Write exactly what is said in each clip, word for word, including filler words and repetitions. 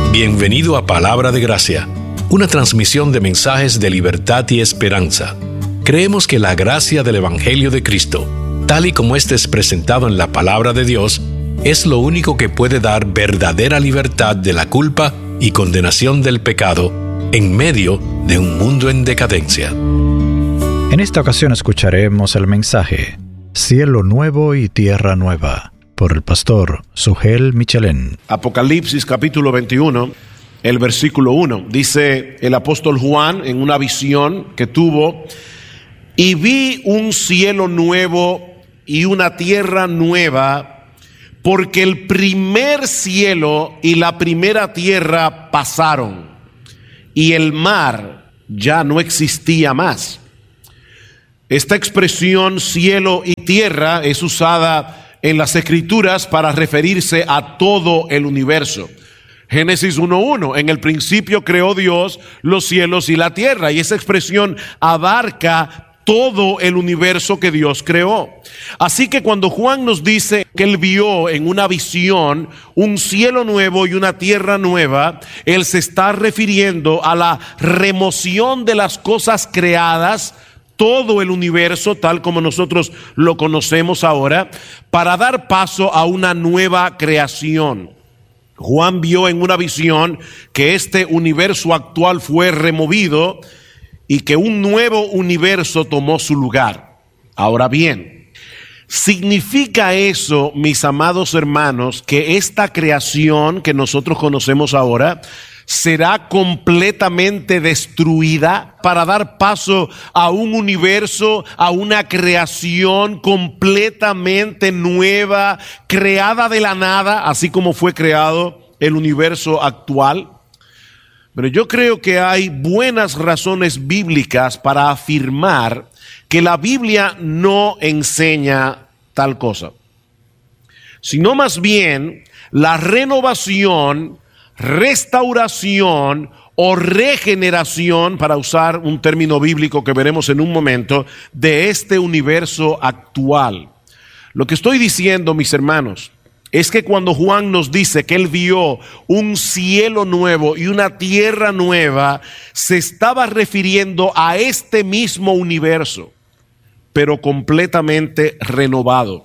Bienvenido a Palabra de Gracia, una transmisión de mensajes de libertad y esperanza. Creemos que la gracia del Evangelio de Cristo, tal y como éste es presentado en la Palabra de Dios, es lo único que puede dar verdadera libertad de la culpa y condenación del pecado en medio de un mundo en decadencia. En esta ocasión escucharemos el mensaje Cielo Nuevo y Tierra Nueva, por el pastor Sugel Michelén. Apocalipsis capítulo veintiuno, el versículo uno, dice el apóstol Juan en una visión que tuvo: y vi un cielo nuevo y una tierra nueva, porque el primer cielo y la primera tierra pasaron, y el mar ya no existía más. Esta expresión cielo y tierra es usada en las Escrituras para referirse a todo el universo. Génesis uno uno, en el principio creó Dios los cielos y la tierra, y esa expresión abarca todo el universo que Dios creó. Así que cuando Juan nos dice que él vio en una visión un cielo nuevo y una tierra nueva, él se está refiriendo a la remoción de las cosas creadas, todo el universo tal como nosotros lo conocemos ahora, para dar paso a una nueva creación. Juan vio en una visión que este universo actual fue removido y que un nuevo universo tomó su lugar. Ahora bien, ¿significa eso, mis amados hermanos, que esta creación que nosotros conocemos ahora será completamente destruida para dar paso a un universo, a una creación completamente nueva, creada de la nada, así como fue creado el universo actual? Pero yo creo que hay buenas razones bíblicas para afirmar que la Biblia no enseña tal cosa, sino más bien la renovación, restauración o regeneración, para usar un término bíblico que veremos en un momento, de este universo actual. Lo que estoy diciendo, mis hermanos, es que cuando Juan nos dice que él vio un cielo nuevo y una tierra nueva, se estaba refiriendo a este mismo universo, pero completamente renovado.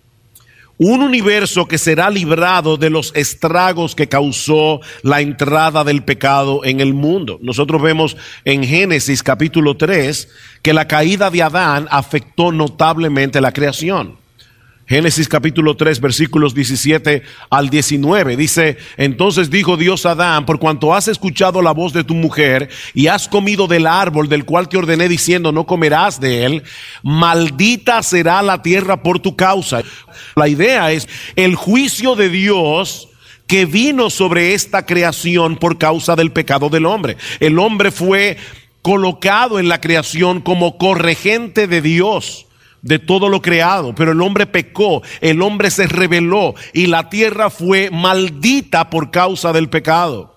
Un universo que será librado de los estragos que causó la entrada del pecado en el mundo. Nosotros vemos en Génesis capítulo tres que la caída de Adán afectó notablemente la creación. Génesis capítulo tres, versículos diecisiete al diecinueve, dice: entonces dijo Dios a Adán, por cuanto has escuchado la voz de tu mujer y has comido del árbol del cual te ordené diciendo, no comerás de él, maldita será la tierra por tu causa. La idea es el juicio de Dios que vino sobre esta creación por causa del pecado del hombre. El hombre fue colocado en la creación como corregente de Dios, de todo lo creado, pero el hombre pecó, el hombre se rebeló y la tierra fue maldita por causa del pecado.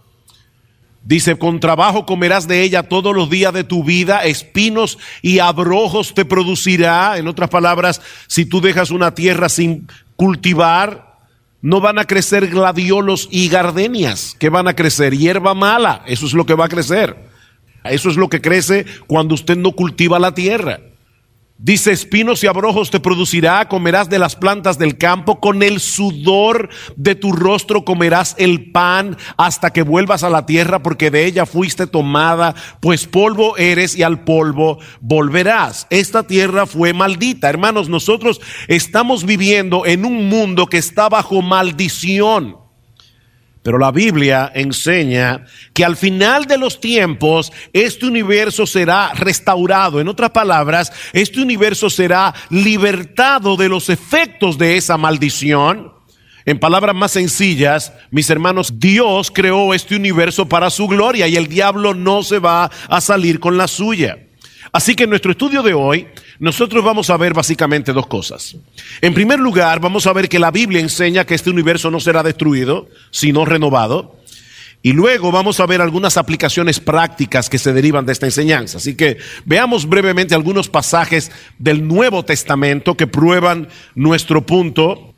Dice: con trabajo comerás de ella todos los días de tu vida, espinos y abrojos te producirá. En otras palabras, si tú dejas una tierra sin cultivar, no van a crecer gladiolos y gardenias. ¿Qué van a crecer? Hierba mala. Eso es lo que va a crecer. Eso es lo que crece cuando usted no cultiva la tierra. Dice: espinos y abrojos te producirá, comerás de las plantas del campo, con el sudor de tu rostro comerás el pan hasta que vuelvas a la tierra, porque de ella fuiste tomada, pues polvo eres y al polvo volverás. Esta tierra fue maldita. Hermanos, nosotros estamos viviendo en un mundo que está bajo maldición. Pero la Biblia enseña que al final de los tiempos este universo será restaurado. En otras palabras, este universo será libertado de los efectos de esa maldición. En palabras más sencillas, mis hermanos, Dios creó este universo para su gloria y el diablo no se va a salir con la suya. Así que en nuestro estudio de hoy, nosotros vamos a ver básicamente dos cosas. En primer lugar, vamos a ver que la Biblia enseña que este universo no será destruido, sino renovado. Y luego vamos a ver algunas aplicaciones prácticas que se derivan de esta enseñanza. Así que veamos brevemente algunos pasajes del Nuevo Testamento que prueban nuestro punto.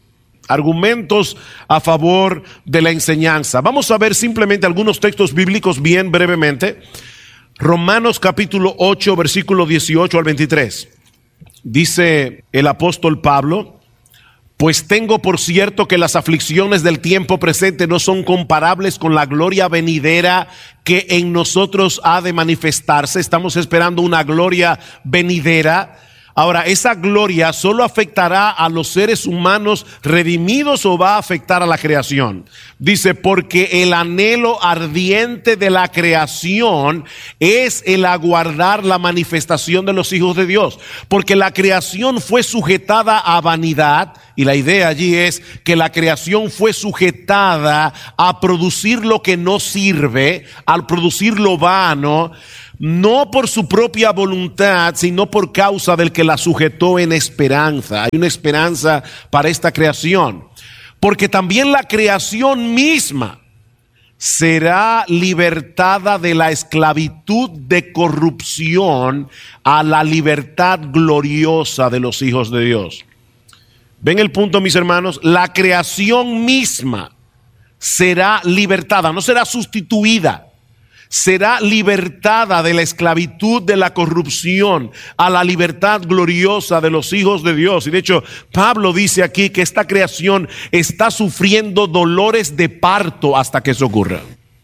Argumentos a favor de la enseñanza. Vamos a ver simplemente algunos textos bíblicos bien brevemente. Romanos capítulo ocho, versículo dieciocho al veintitrés. Dice el apóstol Pablo: pues tengo por cierto que las aflicciones del tiempo presente no son comparables con la gloria venidera que en nosotros ha de manifestarse. Estamos esperando una gloria venidera. Ahora, ¿esa gloria solo afectará a los seres humanos redimidos o va a afectar a la creación? Dice, porque el anhelo ardiente de la creación es el aguardar la manifestación de los hijos de Dios. Porque la creación fue sujetada a vanidad, y la idea allí es que la creación fue sujetada a producir lo que no sirve, al producir lo vano, no por su propia voluntad, sino por causa del que la sujetó en esperanza. Hay una esperanza para esta creación, porque también la creación misma será libertada de la esclavitud de corrupción a la libertad gloriosa de los hijos de Dios. ¿Ven el punto, mis hermanos? La creación misma será libertada, no será sustituida. Será libertada de la esclavitud de la corrupción a la libertad gloriosa de los hijos de Dios. Y de hecho, Pablo dice aquí que esta creación está sufriendo dolores de parto hasta que eso ocurra.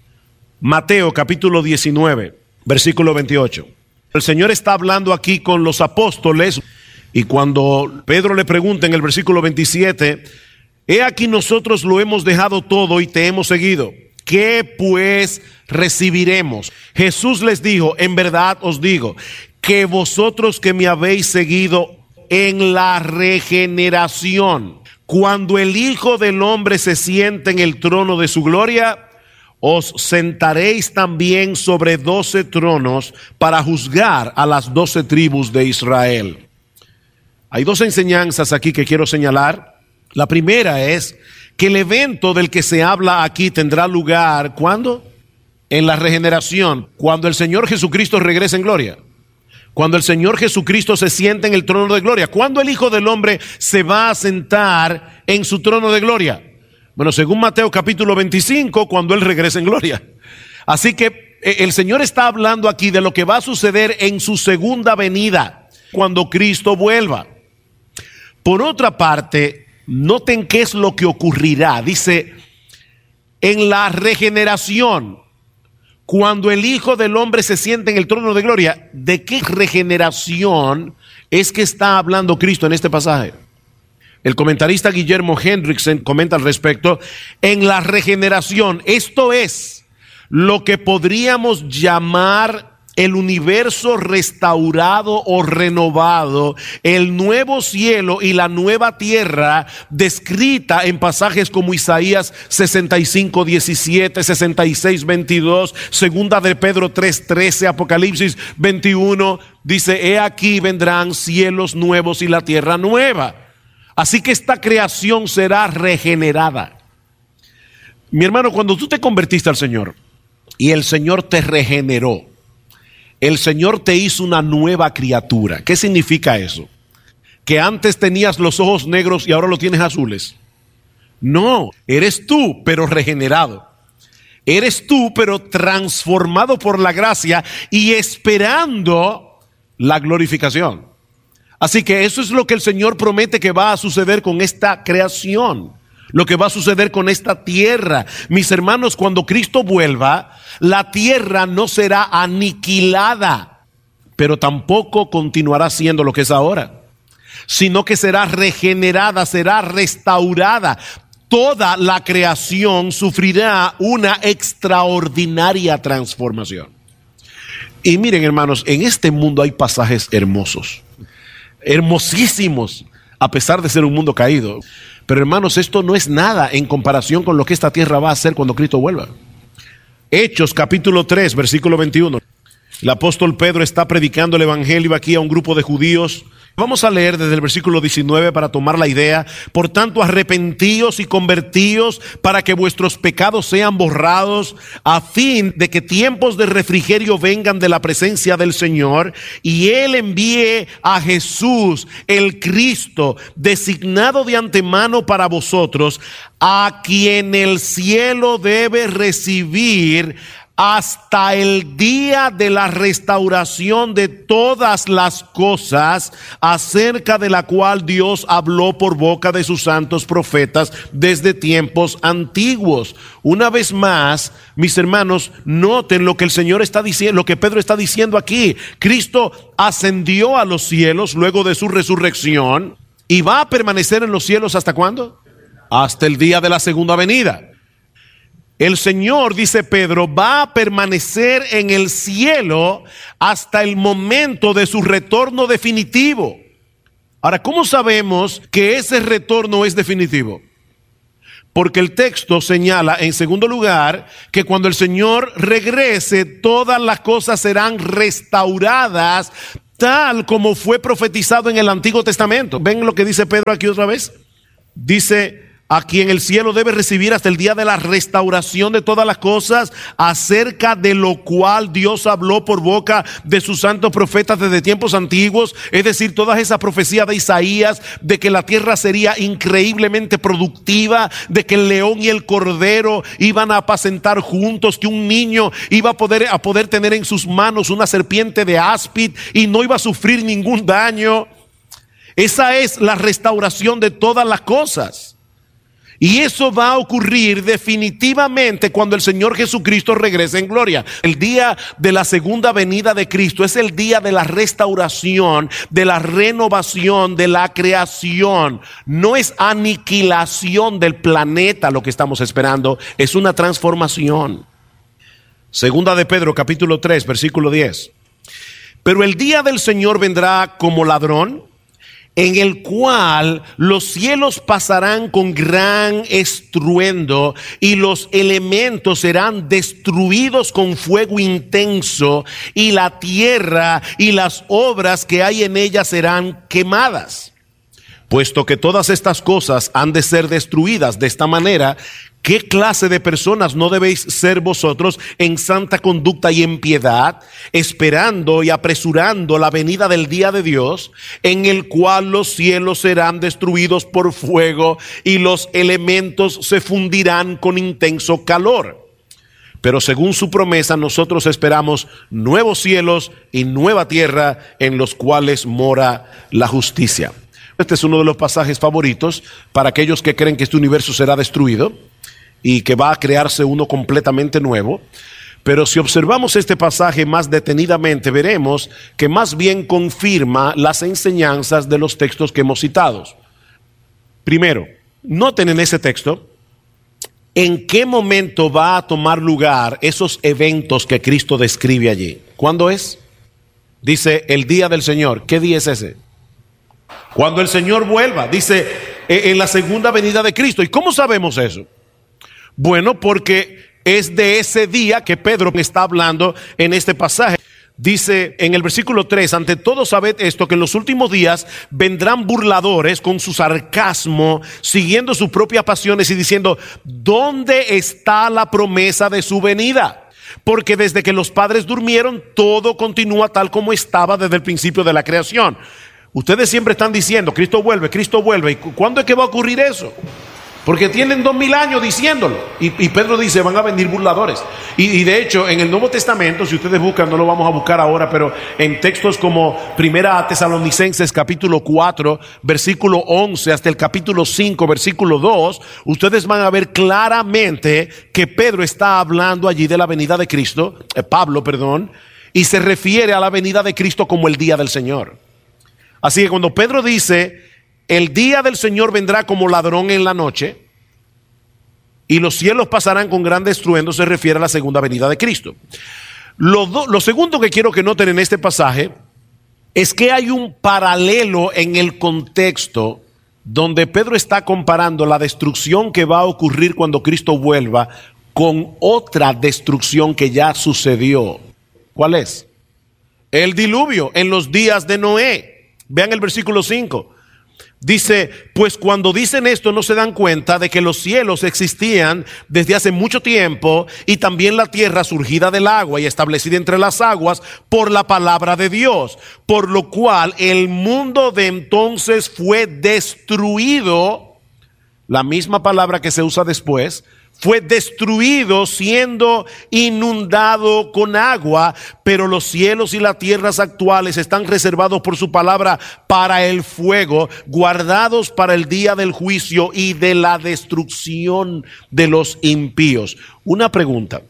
Mateo capítulo diecinueve, versículo veintiocho. El Señor está hablando aquí con los apóstoles, y cuando Pedro le pregunta en el versículo veintisiete, he aquí nosotros lo hemos dejado todo y te hemos seguido. ¿Qué pues recibiremos? Jesús les dijo, en verdad os digo, que vosotros que me habéis seguido en la regeneración, cuando el Hijo del Hombre se siente en el trono de su gloria, os sentaréis también sobre doce tronos para juzgar a las doce tribus de Israel. Hay dos enseñanzas aquí que quiero señalar. La primera es que el evento del que se habla aquí tendrá lugar, ¿cuándo? En la regeneración, cuando el Señor Jesucristo regrese en gloria. Cuando el Señor Jesucristo se siente en el trono de gloria. ¿Cuándo el Hijo del Hombre se va a sentar en su trono de gloria? Bueno, según Mateo capítulo veinticinco, cuando Él regrese en gloria. Así que el Señor está hablando aquí de lo que va a suceder en su segunda venida, cuando Cristo vuelva. Por otra parte, noten qué es lo que ocurrirá. Dice, en la regeneración, cuando el Hijo del Hombre se siente en el trono de gloria. ¿De qué regeneración es que está hablando Cristo en este pasaje? El comentarista Guillermo Hendrickson comenta al respecto. En la regeneración, esto es lo que podríamos llamar el universo restaurado o renovado, el nuevo cielo y la nueva tierra, descrita en pasajes como Isaías sesenta y cinco, diecisiete, sesenta y seis, veintidós, segunda de Pedro tres, trece, Apocalipsis veintiuno, dice, he aquí vendrán cielos nuevos y la tierra nueva. Así que esta creación será regenerada. Mi hermano, cuando tú te convertiste al Señor y el Señor te regeneró, el Señor te hizo una nueva criatura. ¿Qué significa eso? ¿Que antes tenías los ojos negros y ahora los tienes azules? No, eres tú, pero regenerado. Eres tú, pero transformado por la gracia y esperando la glorificación. Así que eso es lo que el Señor promete que va a suceder con esta creación. Lo que va a suceder con esta tierra. Mis hermanos, cuando Cristo vuelva, la tierra no será aniquilada, pero tampoco continuará siendo lo que es ahora, sino que será regenerada, será restaurada. Toda la creación sufrirá una extraordinaria transformación. Y miren, hermanos, en este mundo hay pasajes hermosos, hermosísimos, a pesar de ser un mundo caído. Pero hermanos, esto no es nada en comparación con lo que esta tierra va a hacer cuando Cristo vuelva. Hechos capítulo tres, versículo veintiuno. El apóstol Pedro está predicando el evangelio aquí a un grupo de judíos Vamos a leer desde el versículo diecinueve para tomar la idea. Por tanto, arrepentíos y convertíos para que vuestros pecados sean borrados, a fin de que tiempos de refrigerio vengan de la presencia del Señor, y Él envíe a Jesús, el Cristo, designado de antemano para vosotros, a quien el cielo debe recibir hasta el día de la restauración de todas las cosas, acerca de la cual Dios habló por boca de sus santos profetas desde tiempos antiguos. Una vez más, mis hermanos, noten lo que el Señor está diciendo, lo que Pedro está diciendo aquí. Cristo ascendió a los cielos luego de su resurrección y va a permanecer en los cielos ¿hasta cuándo? Hasta el día de la segunda venida. El Señor, dice Pedro, va a permanecer en el cielo hasta el momento de su retorno definitivo. Ahora, ¿cómo sabemos que ese retorno es definitivo? Porque el texto señala, en segundo lugar, que cuando el Señor regrese, todas las cosas serán restauradas, tal como fue profetizado en el Antiguo Testamento. ¿Ven lo que dice Pedro aquí otra vez? Dice: a quien el cielo debe recibir hasta el día de la restauración de todas las cosas, acerca de lo cual Dios habló por boca de sus santos profetas desde tiempos antiguos. Es decir, todas esas profecías de Isaías de que la tierra sería increíblemente productiva, de que el león y el cordero iban a apacentar juntos, que un niño iba a poder, a poder tener en sus manos una serpiente de áspid y no iba a sufrir ningún daño. Esa es la restauración de todas las cosas. Y eso va a ocurrir definitivamente cuando el Señor Jesucristo regrese en gloria. El día de la segunda venida de Cristo es el día de la restauración, de la renovación, de la creación. No es aniquilación del planeta lo que estamos esperando, es una transformación. Segunda de Pedro, capítulo tres, versículo diez. Pero el día del Señor vendrá como ladrón, en el cual los cielos pasarán con gran estruendo y los elementos serán destruidos con fuego intenso, y la tierra y las obras que hay en ella serán quemadas. Puesto que todas estas cosas han de ser destruidas de esta manera, ¿qué clase de personas no debéis ser vosotros en santa conducta y en piedad, esperando y apresurando la venida del día de Dios, en el cual los cielos serán destruidos por fuego y los elementos se fundirán con intenso calor? Pero según su promesa, nosotros esperamos nuevos cielos y nueva tierra en los cuales mora la justicia. Este es uno de los pasajes favoritos para aquellos que creen que este universo será destruido y que va a crearse uno completamente nuevo. Pero si observamos este pasaje más detenidamente, veremos que más bien confirma las enseñanzas de los textos que hemos citado. Primero, noten en ese texto en qué momento va a tomar lugar esos eventos que Cristo describe allí. ¿Cuándo es? Dice el día del Señor. ¿Qué día es ese? Cuando el Señor vuelva, dice en la segunda venida de Cristo. ¿Y cómo sabemos eso? Bueno, porque es de ese día que Pedro está hablando en este pasaje. Dice en el versículo tres: ante todo sabed esto, que en los últimos días vendrán burladores con su sarcasmo, siguiendo sus propias pasiones y diciendo: ¿dónde está la promesa de su venida? Porque desde que los padres durmieron, todo continúa tal como estaba desde el principio de la creación. Ustedes siempre están diciendo: Cristo vuelve, Cristo vuelve. ¿Y cuándo es que va a ocurrir eso? Porque tienen dos mil años diciéndolo. Y, y Pedro dice: van a venir burladores. Y, y de hecho, en el Nuevo Testamento, si ustedes buscan, no lo vamos a buscar ahora, pero en textos como Primera Tesalonicenses capítulo cuatro, versículo once, hasta el capítulo cinco, versículo dos, ustedes van a ver claramente que Pedro está hablando allí de la venida de Cristo, eh, Pablo, perdón, y se refiere a la venida de Cristo como el día del Señor. Así que cuando Pedro dice: el día del Señor vendrá como ladrón en la noche y los cielos pasarán con gran estruendo, se refiere a la segunda venida de Cristo. Lo, do, lo segundo que quiero que noten en este pasaje es que hay un paralelo en el contexto donde Pedro está comparando la destrucción que va a ocurrir cuando Cristo vuelva con otra destrucción que ya sucedió. ¿Cuál es? El diluvio en los días de Noé. Vean el versículo cinco. Dice, pues cuando dicen esto no se dan cuenta de que los cielos existían desde hace mucho tiempo y también la tierra surgida del agua y establecida entre las aguas por la palabra de Dios, por lo cual el mundo de entonces fue destruido, la misma palabra que se usa después, fue destruido siendo inundado con agua, pero los cielos y las tierras actuales están reservados por su palabra para el fuego, guardados para el día del juicio y de la destrucción de los impíos. Una pregunta: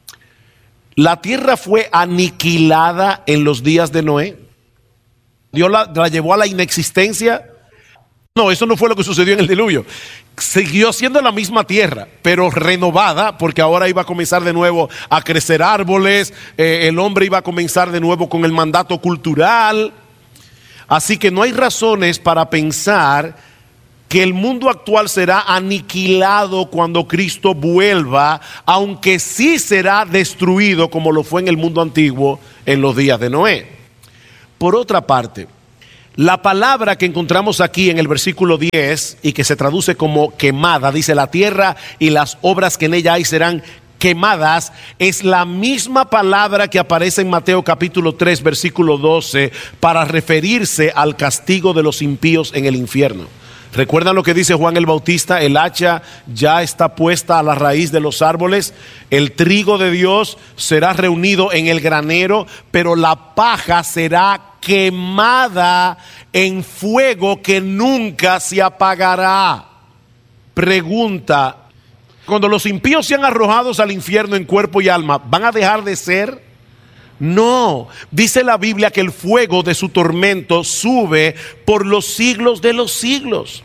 ¿la tierra fue aniquilada en los días de Noé? ¿Dios la, la llevó a la inexistencia? No, eso no fue lo que sucedió en el diluvio. Siguió siendo la misma tierra, pero renovada, porque ahora iba a comenzar de nuevo a crecer árboles, eh, el hombre iba a comenzar de nuevo con el mandato cultural. Así que no hay razones para pensar que el mundo actual será aniquilado cuando Cristo vuelva, aunque sí será destruido como lo fue en el mundo antiguo en los días de Noé. Por otra parte, la palabra que encontramos aquí en el versículo diez y que se traduce como quemada, dice la tierra y las obras que en ella hay serán quemadas, es la misma palabra que aparece en Mateo capítulo tres versículo doce para referirse al castigo de los impíos en el infierno. ¿Recuerdan lo que dice Juan el Bautista? El hacha ya está puesta a la raíz de los árboles, el trigo de Dios será reunido en el granero, pero la paja será quemada en fuego que nunca se apagará. Pregunta: cuando los impíos sean arrojados al infierno en cuerpo y alma, ¿van a dejar de ser? No, dice la Biblia que el fuego de su tormento sube por los siglos de los siglos.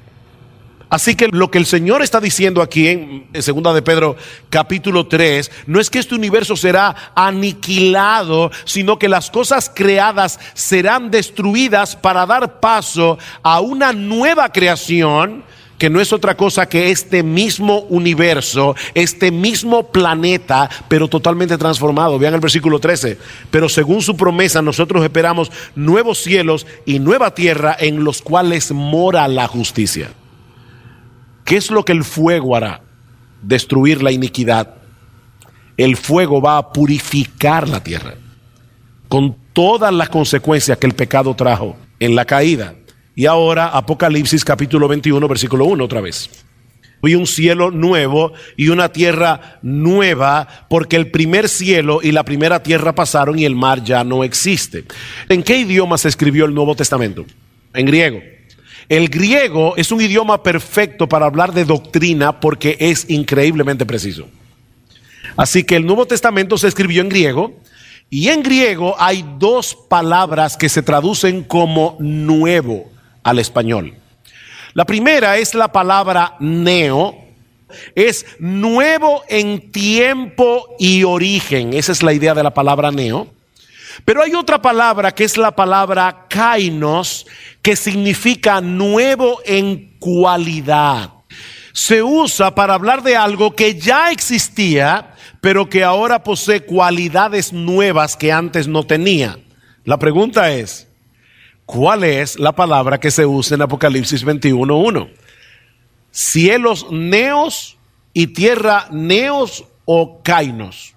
Así que lo que el Señor está diciendo aquí en Segunda de Pedro capítulo tres, no es que este universo será aniquilado, sino que las cosas creadas serán destruidas para dar paso a una nueva creación, que no es otra cosa que este mismo universo, este mismo planeta, pero totalmente transformado. Vean el versículo trece. Pero según su promesa, nosotros esperamos nuevos cielos y nueva tierra en los cuales mora la justicia. ¿Qué es lo que el fuego hará? Destruir la iniquidad. El fuego va a purificar la tierra, con todas las consecuencias que el pecado trajo en la caída. Y ahora Apocalipsis capítulo veintiuno versículo uno otra vez. Y un cielo nuevo y una tierra nueva, porque el primer cielo y la primera tierra pasaron y el mar ya no existe. ¿En qué idioma se escribió el Nuevo Testamento? En griego. El griego es un idioma perfecto para hablar de doctrina porque es increíblemente preciso. Así que el Nuevo Testamento se escribió en griego. Y en griego hay dos palabras que se traducen como nuevo al español. La primera es la palabra neo, es nuevo en tiempo y origen. Esa es la idea de la palabra neo. Pero hay otra palabra que es la palabra kainos, que significa nuevo en cualidad. Se usa para hablar de algo que ya existía, pero que ahora posee cualidades nuevas que antes no tenía. La pregunta es, ¿cuál es la palabra que se usa en Apocalipsis veintiuno uno? ¿Cielos neos y tierra neos o kainos?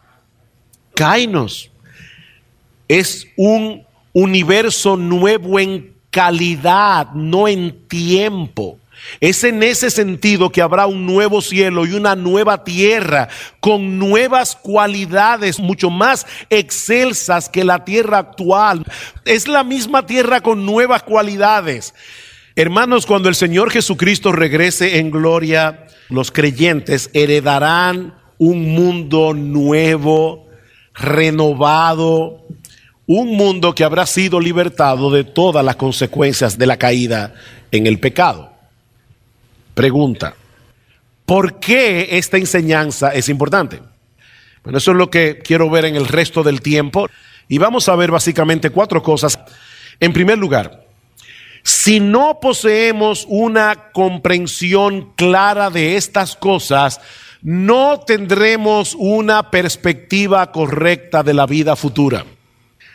Kainos es un universo nuevo en calidad, no en tiempo. Es en ese sentido que habrá un nuevo cielo y una nueva tierra con nuevas cualidades mucho más excelsas que la tierra actual. Es la misma tierra con nuevas cualidades. Hermanos, cuando el Señor Jesucristo regrese en gloria, los creyentes heredarán un mundo nuevo, renovado, un mundo que habrá sido libertado de todas las consecuencias de la caída en el pecado. Pregunta: ¿por qué esta enseñanza es importante? Bueno, eso es lo que quiero ver en el resto del tiempo. Y vamos a ver básicamente cuatro cosas. En primer lugar, si no poseemos una comprensión clara de estas cosas, no tendremos una perspectiva correcta de la vida futura.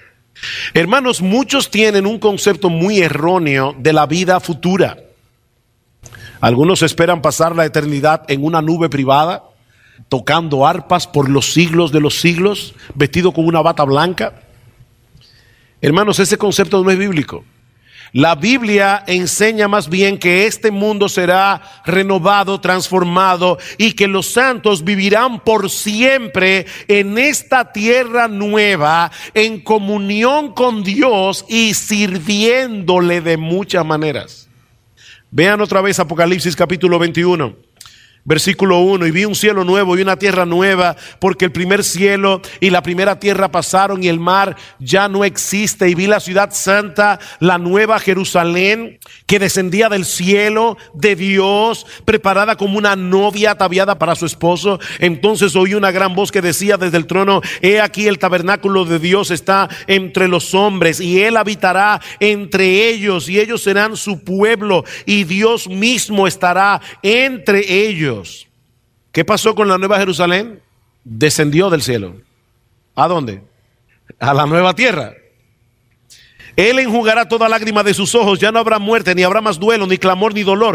Hermanos, muchos tienen un concepto muy erróneo de la vida futura. Algunos esperan pasar la eternidad en una nube privada, tocando arpas por los siglos de los siglos, vestido con una bata blanca. Hermanos, ese concepto no es bíblico. La Biblia enseña más bien que este mundo será renovado, transformado, y que los santos vivirán por siempre en esta tierra nueva, en comunión con Dios y sirviéndole de muchas maneras. Vean otra vez Apocalipsis capítulo veintiuno. Versículo uno, y vi un cielo nuevo y una tierra nueva, porque el primer cielo y la primera tierra pasaron y el mar ya no existe. Y vi la ciudad santa, la nueva Jerusalén, que descendía del cielo de Dios, preparada como una novia ataviada para su esposo. Entonces oí una gran voz que decía desde el trono: he aquí el tabernáculo de Dios está entre los hombres, y él habitará entre ellos, y ellos serán su pueblo, y Dios mismo estará entre ellos. ¿Qué pasó con la nueva Jerusalén? Descendió del cielo. ¿A dónde? A la nueva tierra. Él enjugará toda lágrima de sus ojos, ya no habrá muerte, ni habrá más duelo, ni clamor, ni dolor,